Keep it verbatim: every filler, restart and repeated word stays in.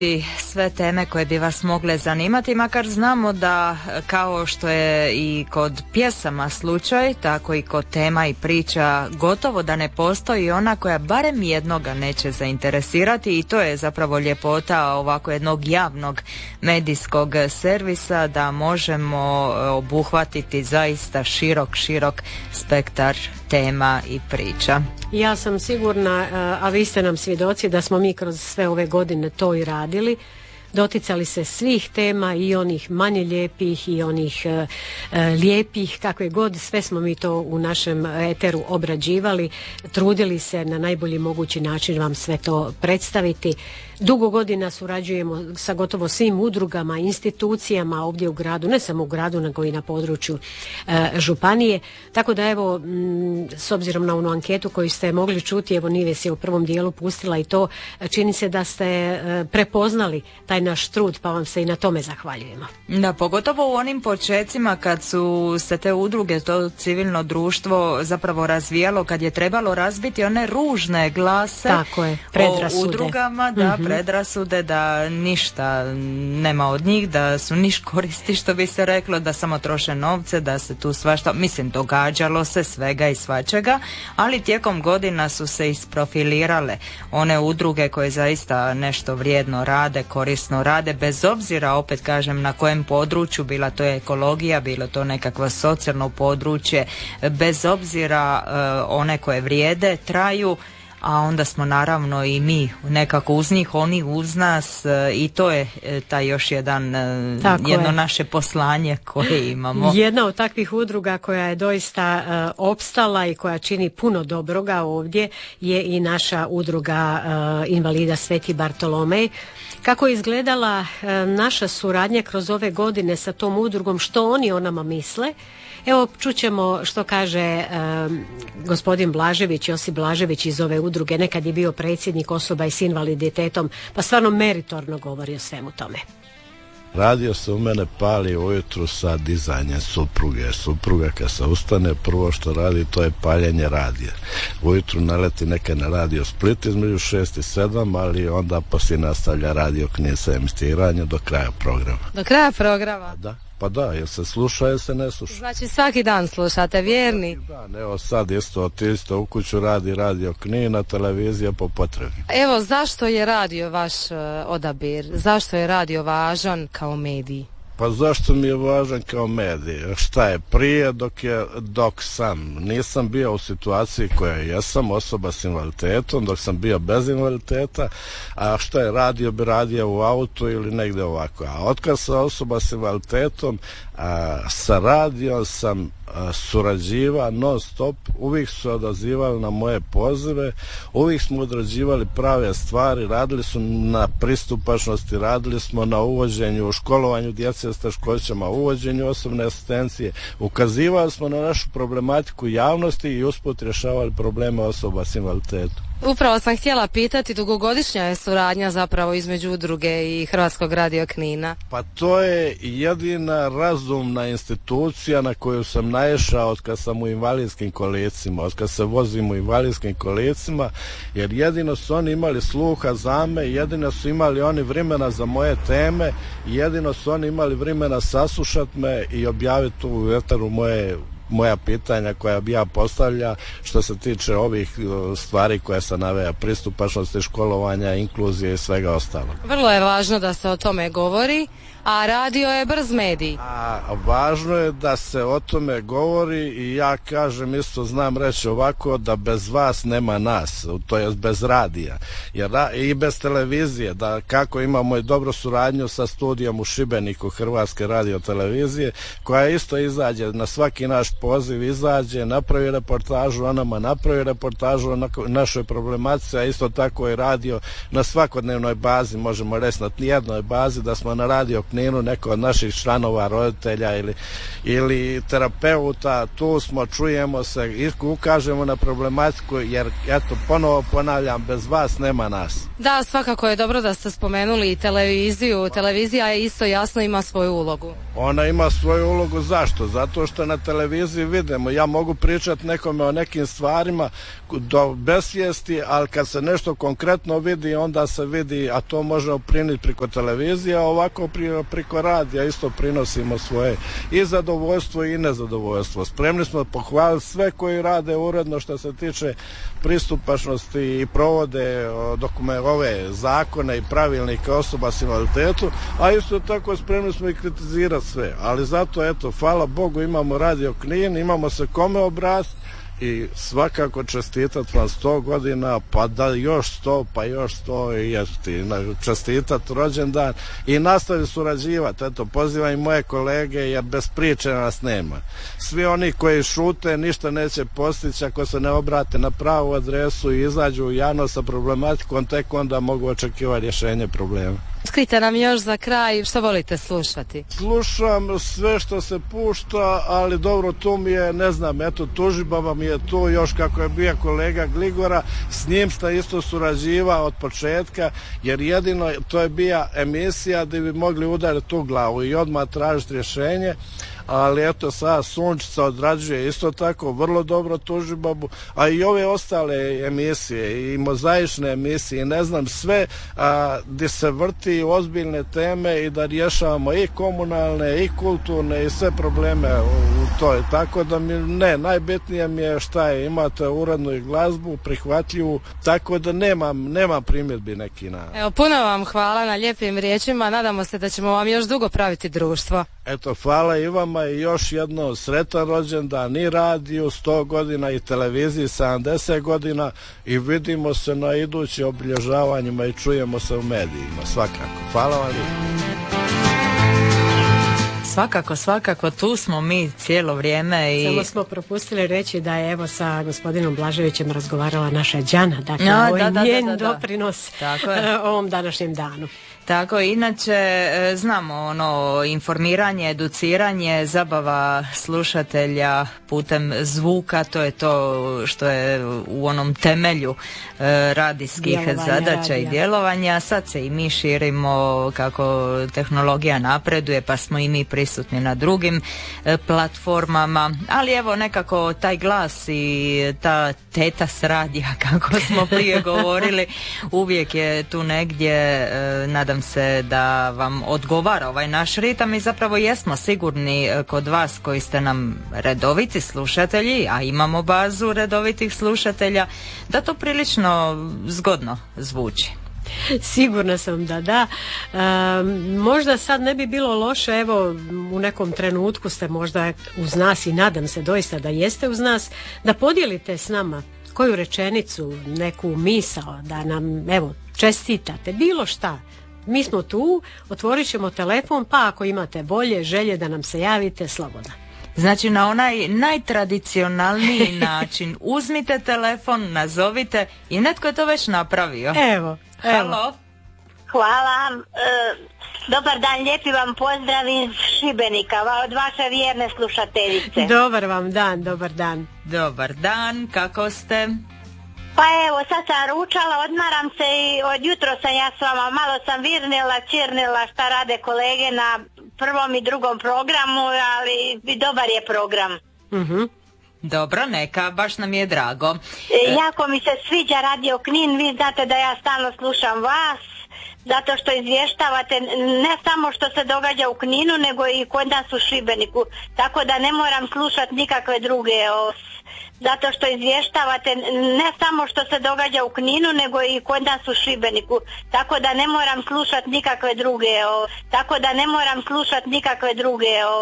sve teme koje bi vas mogle zanimati, makar znamo da kao što je i kod pjesama slučaj, tako i kod tema i priča gotovo da ne postoji ona koja barem jednoga neće zainteresirati, i to je zapravo ljepota ovako jednog javnog medijskog servisa, da možemo obuhvatiti zaista širok, širok spektar tema i priča. Ja sam sigurna, a vi ste nam svjedoci da smo mi kroz sve ove godine to i radili, doticali se svih tema, i onih manje lijepih i onih e, lijepih, kakve god, sve smo mi to u našem eteru obrađivali, trudili se na najbolji mogući način vam sve to predstaviti. Dugo godina surađujemo sa gotovo svim udrugama, institucijama ovdje u gradu, ne samo u gradu, nego i na području e, županije. Tako da evo, m, s obzirom na onu anketu koju ste mogli čuti, evo Nives je u prvom dijelu pustila i to, čini se da ste e, prepoznali taj naš trud, pa vam se i na tome zahvaljujemo. Da, pogotovo u onim počecima kad su se te udruge, to civilno društvo zapravo razvijalo, kad je trebalo razbiti one ružne glase. Tako je, o udrugama, da, mm-hmm. predrasude, da ništa nema od njih, da su niš koristi, što bi se reklo, da samo troše novce, da se tu svašta, mislim, događalo se svega i svačega, ali tijekom godina su se isprofilirale one udruge koje zaista nešto vrijedno rade, korisno rade, bez obzira, opet kažem, na kojem području, bila to je ekologija, bilo to nekakvo socijalno područje, bez obzira uh, one koje vrijede, traju, a onda smo naravno i mi nekako uz njih, oni uz nas, i to je taj još jedan, Tako jedno je. naše poslanje koje imamo. Jedna od takvih udruga koja je doista uh, opstala i koja čini puno dobroga ovdje je i naša udruga uh, invalida Sveti Bartolomej. Kako je izgledala uh, naša suradnja kroz ove godine sa tom udrugom, što oni o nama misle? Evo, čućemo što kaže um, gospodin Blažević, Josip Blažević iz ove udruge, nekad je bio predsjednik osoba i s invaliditetom, pa stvarno meritorno govori o svemu tome. Radio se u mene pali ujutru sa dizanjem supruge. Supruga kad se ustane, prvo što radi to je paljenje radija. Ujutru naleti neka na radio Split između šest i sedam, ali onda poslije nastavlja Radio Knin sa emitiranjem do kraja programa. Do kraja programa? Da. Pa da, jel se sluša, jel se ne sluša. Znači svaki dan slušate, vjerni? Da, evo sad isto, ti isto u kuću radi Radio Knin, a televizija po potrebi. Evo, zašto je radio vaš uh, odabir? Zašto je radio važan kao medij? Pa zašto mi je važan kao medij? Šta je, prije dok, je, dok sam, nisam bio u situaciji koja jesam, osoba s invaliditetom, dok sam bio bez invaliditeta, a šta je, radio bi radio u autu ili negdje ovako. A otkad sam osoba s invaliditetom, a, sa radijom sam a, surađiva non stop, uvijek su odazivali na moje pozive, uvijek smo odrađivali prave stvari, radili su na pristupačnosti, radili smo na uvođenju, u školovanju djece s teškoćama, uvođenju osobne asistencije, ukazivali smo na našu problematiku javnosti i usput rješavali probleme osoba s invaliditetom. Upravo sam htjela pitati, dugogodišnja je suradnja zapravo između udruge i Hrvatskog radio Knina. Pa to je jedina razumna institucija na koju sam naišao od kad sam u invalidskim kolicima, od kad se vozim u invalidskim kolicima, jer jedino su oni imali sluha za me, jedino su imali oni vremena za moje teme, jedino su oni imali vremena saslušat me i objaviti u vetaru moje moja pitanja koja bi ja postavlja što se tiče ovih stvari koje se naveo, pristupačnosti, školovanja, inkluzije i svega ostalo. Vrlo je važno da se o tome govori, a radio je brz medij. A važno je da se o tome govori i ja kažem, isto znam reći ovako, da bez vas nema nas, to je bez radija, jer i bez televizije, da kako imamo i dobru suradnju sa studijom u Šibeniku Hrvatske radio televizije, koja isto izađe na svaki naš poziv, izađe, napravi reportažu o nama, napravi reportažu o našoj problematici, a isto tako i radio na svakodnevnoj bazi, možemo reći na jednoj bazi, da smo na Radio Kninu, neko od naših članova, roditelja ili, ili terapeuta, tu smo, čujemo se i ukažemo na problematiku, jer eto, ponovo ponavljam, bez vas nema nas. Da, svakako je dobro da ste spomenuli i televiziju. Televizija je isto jasno ima svoju ulogu. Ona ima svoju ulogu, zašto? Zato što na televiziji televiziji vidimo. Ja mogu pričati nekome o nekim stvarima do besvijesti, ali kad se nešto konkretno vidi, onda se vidi, a to možemo priniti preko televizije, a ovako pri, preko radija isto prinosimo svoje i zadovoljstvo i nezadovoljstvo. Spremni smo pohvaliti sve koji rade uredno što se tiče pristupačnosti i provode dokume, ove zakone i pravilnike osoba s invaliditetom, a isto tako spremni smo i kritizirati sve. Ali zato, eto, hvala Bogu, imamo Radio Knin, imamo se kome obratiti i svakako čestitati vam sto godina, pa da još sto, pa još sto i jesti, čestitati rođendan i nastavi surađivati. Eto, pozivam i moje kolege, jer bez priče nas nema. Svi oni koji šute ništa neće postići ako se ne obrate na pravu adresu i izađu u javnost sa problematikom, tek onda mogu očekivati rješenje problema. Otkrite nam još za kraj, što volite slušati? Slušam sve što se pušta, ali dobro, tu mi je, ne znam, eto, Tužibaba mi je tu, još kako je bio kolega Gligora, s njim sta isto surađivao od početka, jer jedino to je bija emisija gdje bi mogli udariti tu glavu i odmah tražiti rješenje, ali eto, sad Sunčica odrađuje isto tako vrlo dobro Tužibabu, a i ove ostale emisije i mozaične emisije, ne znam, sve a, gdje se vrti ozbiljne teme i da rješavamo i komunalne i kulturne i sve probleme u, u toj, tako da mi, ne, najbitnije mi je šta je, imate urednu i glazbu, prihvatljivu, tako da nemam, nemam primjedbi neki na... Evo, puno vam hvala na lijepim riječima, nadamo se da ćemo vam još dugo praviti društvo. Eto, hvala i vama i još jedno sretan rođendan i radiju sto godina i televiziji sedamdeset godina i vidimo se na idućim obilježavanjima i čujemo se u medijima, svakako. Hvala vam lijepo. Svakako, svakako, tu smo mi cijelo vrijeme i... Samo smo propustili reći da je evo sa gospodinom Blaževićem razgovarala naša Đana, dakle no, ovo je da, da, njen da, da, da. doprinos Tako je. ovom današnjem danu. Tako, inače znamo ono informiranje, educiranje, zabava slušatelja putem zvuka, to je to što je u onom temelju e, radijskih Djelovanja, zadaća radija. i djelovanja. Sad se i mi širimo kako tehnologija napreduje, pa smo i mi prisutni na drugim e, platformama, ali evo nekako taj glas i ta teta s radija, kako smo prije govorili, uvijek je tu negdje, e, nadam se da vam odgovara ovaj naš ritam i zapravo jesmo sigurni kod vas koji ste nam redoviti slušatelji, a imamo bazu redovitih slušatelja, da to prilično zgodno zvuči. Sigurna sam da da. E, možda sad ne bi bilo loše, evo u nekom trenutku ste možda uz nas i nadam se doista da jeste uz nas, da podijelite s nama koju rečenicu, neku misao, da nam evo čestitate, bilo šta. Mi smo tu, otvorit ćemo telefon, pa ako imate volje, želje da nam se javite, slobodno. Znači na onaj najtradicionalniji način, uzmite telefon, nazovite i netko je to već napravio. Evo, Halo. Hvala. E, dobar dan, lijepi vam pozdrav iz Šibenika, od vaše vjerne slušateljice. Dobar vam dan, dobar dan. Dobar dan, kako ste? Pa evo, sad sam ručala, odmaram se i od jutro sam ja s vama, malo sam virnila, čirnila šta rade kolege na prvom i drugom programu, ali dobar je program. Mhm. Dobro, neka, baš nam je drago. E, jako mi se sviđa Radio Knin, vi znate da ja stalno slušam vas, zato što izvještavate ne samo što se događa u Kninu, nego i kod nas u Šibeniku, tako da ne moram slušati nikakve druge os. Zato što izvještavate ne samo što se događa u Kninu, nego i kod nas u Šibeniku, tako da ne moram slušati nikakve druge, o, tako da ne moram slušati nikakve druge o,